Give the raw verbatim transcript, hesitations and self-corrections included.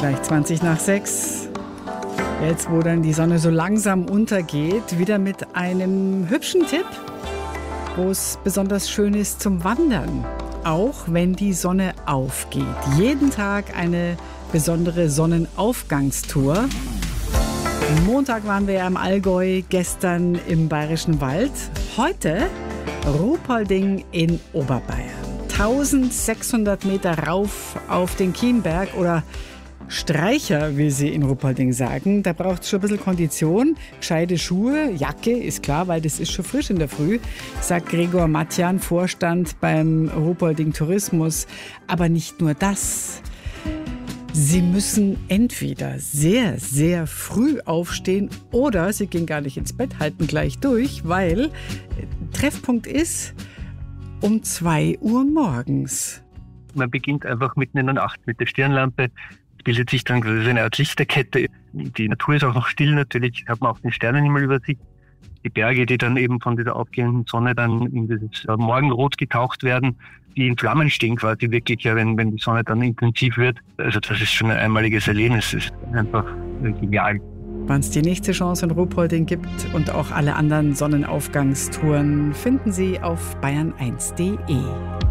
Gleich zwanzig nach sechs. Jetzt, wo dann die Sonne so langsam untergeht, wieder mit einem hübschen Tipp, wo es besonders schön ist zum Wandern. Auch wenn die Sonne aufgeht. Jeden Tag eine besondere Sonnenaufgangstour. Montag waren wir ja im Allgäu, gestern im Bayerischen Wald. Heute Ruhpolding in Oberbayern. eintausendsechshundert Meter rauf auf den Kienberg oder Streicher, wie sie in Ruhpolding sagen. Da braucht es schon ein bisschen Kondition, gescheite Schuhe, Jacke, ist klar, weil das ist schon frisch in der Früh, sagt Gregor Matjan, Vorstand beim Ruhpolding Tourismus. Aber nicht nur das. Sie müssen entweder sehr, sehr früh aufstehen oder Sie gehen gar nicht ins Bett, halten gleich durch, weil Treffpunkt ist um zwei Uhr morgens. Man beginnt einfach mitten in der Nacht mit der Stirnlampe. Es bildet sich dann quasi eine Art Lichterkette. Die Natur ist auch noch still natürlich, hat man auch den Sternenhimmel über sich. Die Berge, die dann eben von dieser aufgehenden Sonne dann in dieses Morgenrot getaucht werden, die in Flammen stehen quasi wirklich, ja, wenn, wenn die Sonne dann intensiv wird. Also das ist schon ein einmaliges Erlebnis. Das ist einfach genial. Wann es die nächste Chance in Ruhpolding gibt und auch alle anderen Sonnenaufgangstouren, finden Sie auf bayern eins punkt de.